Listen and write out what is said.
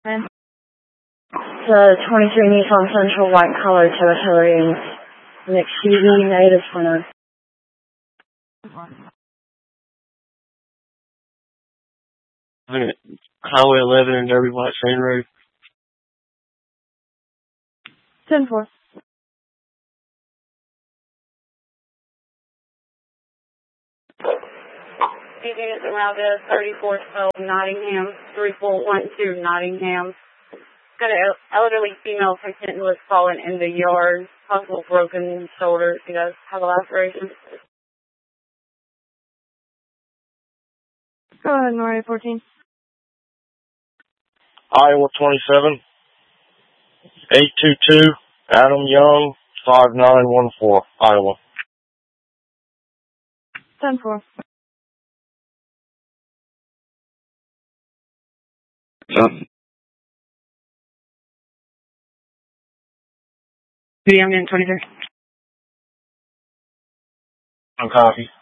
And the 23 Nissan Central white collar Toyota mixed evening native winner. Highway 11 and Derby White Sand Road. 10-4. Units around 3412 Nottingham, 3412 Nottingham. Got an elderly female patient who was fallen in the yard, possible broken shoulder. She does have a laceration. Go ahead, Norway 14. Iowa 27, 822, Adam Young, 5914, Iowa. 10-4. I'm in 23. I'm copy.